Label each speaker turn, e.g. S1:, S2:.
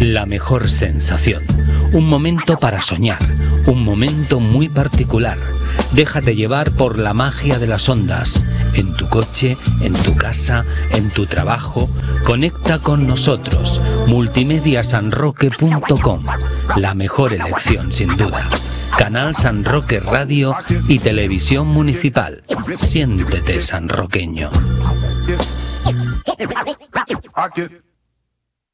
S1: La mejor sensación. Un momento para soñar. Un momento muy particular. Déjate llevar por la magia de las ondas. En tu coche, en tu casa, en tu trabajo. Conecta con nosotros. Multimediasanroque.com. La mejor elección, sin duda. Canal San Roque Radio y Televisión Municipal. Siéntete sanroqueño.